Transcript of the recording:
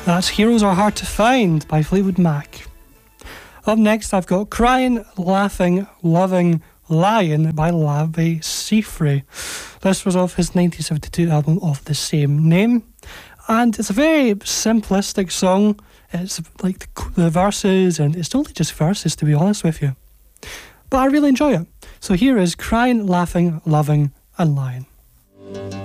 That's Heroes Are Hard to Find by Fleetwood Mac. Up next, I've got Crying, Laughing, Loving, Lion by Lavi Siffre. This was off his 1972 album of the same name. And it's a very simplistic song. It's like the verses, and it's only just verses, to be honest with you. But I really enjoy it. So here is Crying, Laughing, Loving, and Lion.